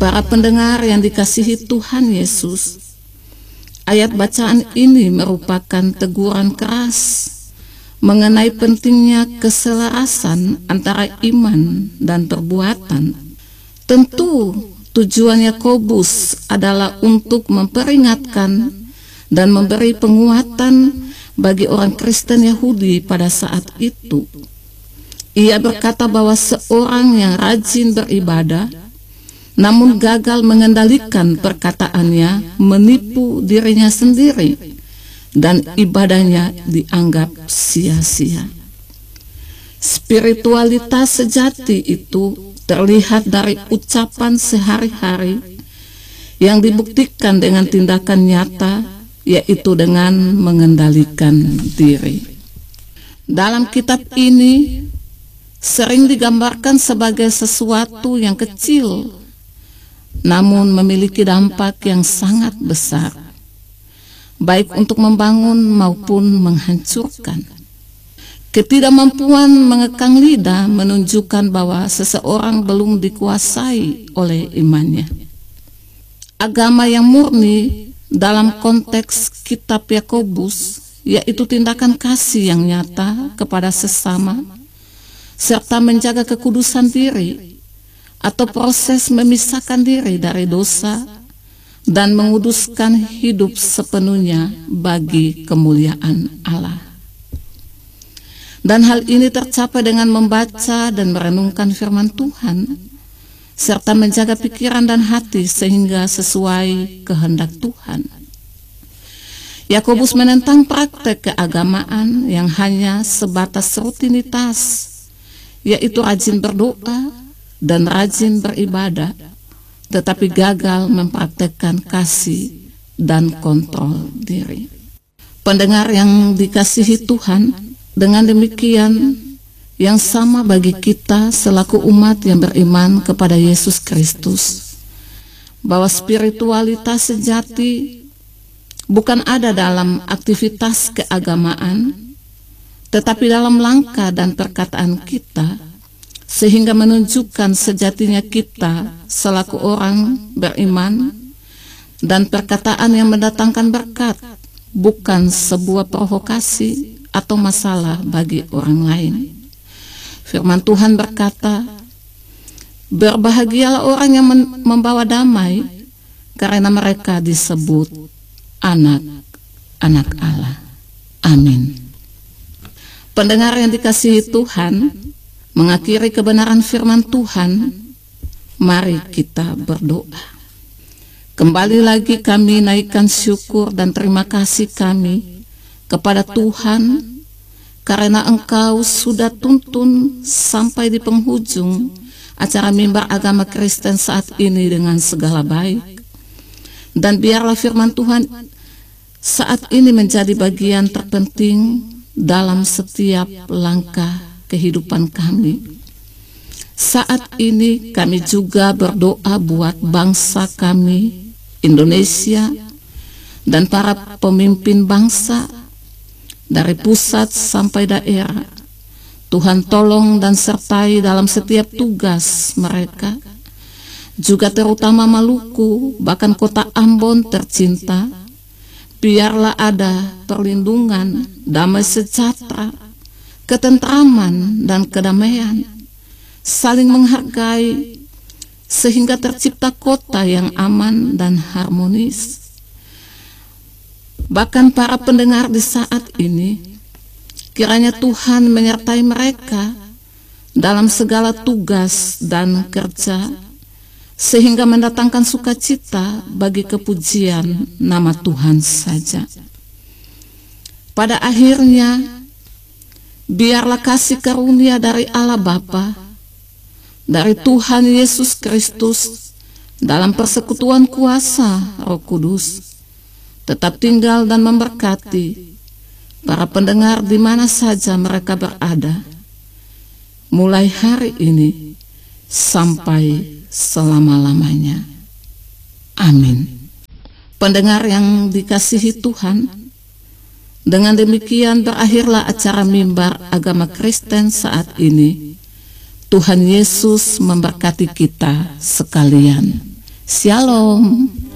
Para pendengar yang dikasihi Tuhan Yesus, ayat bacaan ini merupakan teguran keras mengenai pentingnya keselarasan antara iman dan perbuatan. Tentu tujuan Yakobus adalah untuk memperingatkan dan memberi penguatan bagi orang Kristen Yahudi pada saat itu. Ia berkata bahwa seorang yang rajin beribadah namun gagal mengendalikan perkataannya menipu dirinya sendiri dan ibadahnya dianggap sia-sia. Spiritualitas sejati itu terlihat dari ucapan sehari-hari yang dibuktikan dengan tindakan nyata, yaitu dengan mengendalikan diri. Dalam kitab ini sering digambarkan sebagai sesuatu yang kecil namun memiliki dampak yang sangat besar, baik untuk membangun maupun menghancurkan. Ketidakmampuan mengekang lidah menunjukkan bahwa seseorang belum dikuasai oleh imannya. Agama yang murni dalam konteks kitab Yakobus yaitu tindakan kasih yang nyata kepada sesama serta menjaga kekudusan diri atau proses memisahkan diri dari dosa dan menguduskan hidup sepenuhnya bagi kemuliaan Allah. Dan hal ini tercapai dengan membaca dan merenungkan firman Tuhan serta menjaga pikiran dan hati sehingga sesuai kehendak Tuhan. Yakobus menentang praktek keagamaan yang hanya sebatas rutinitas, yaitu rajin berdoa dan rajin beribadah, tetapi gagal mempraktekkan kasih dan kontrol diri. Pendengar yang dikasihi Tuhan, dengan demikian yang sama bagi kita selaku umat yang beriman kepada Yesus Kristus, bahwa spiritualitas sejati bukan ada dalam aktivitas keagamaan, tetapi dalam langkah dan perkataan kita, sehingga menunjukkan sejatinya kita selaku orang beriman dan perkataan yang mendatangkan berkat, bukan sebuah provokasi atau masalah bagi orang lain. Firman Tuhan berkata, "Berbahagialah orang yang membawa damai, karena mereka disebut anak-anak Allah." Amin. Pendengar yang dikasihi Tuhan, mengakhiri kebenaran firman Tuhan, mari kita berdoa. Kembali lagi kami naikkan syukur dan terima kasih kami kepada Tuhan karena Engkau sudah tuntun sampai di penghujung acara mimbar agama Kristen saat ini dengan segala baik. Dan biarlah firman Tuhan saat ini menjadi bagian terpenting dalam setiap langkah kehidupan kami. Saat ini kami juga berdoa buat bangsa kami, Indonesia, dan para pemimpin bangsa dari pusat sampai daerah. Tuhan tolong dan sertai dalam setiap tugas mereka, juga terutama Maluku, bahkan kota Ambon tercinta. Biarlah ada perlindungan, damai sejahtera, ketentraman dan kedamaian, saling menghargai, sehingga tercipta kota yang aman dan harmonis. Bahkan para pendengar di saat ini, kiranya Tuhan menyertai mereka dalam segala tugas dan kerja, sehingga mendatangkan sukacita bagi kepujian nama Tuhan saja. Pada akhirnya, biarlah kasih karunia dari Allah Bapa, dari Tuhan Yesus Kristus, dalam persekutuan kuasa Roh Kudus, tetap tinggal dan memberkati para pendengar di mana saja mereka berada, mulai hari ini sampai selama-lamanya. Amin. Pendengar yang dikasihi Tuhan, dengan demikian berakhirlah acara mimbar agama Kristen saat ini. Tuhan Yesus memberkati kita sekalian. Shalom.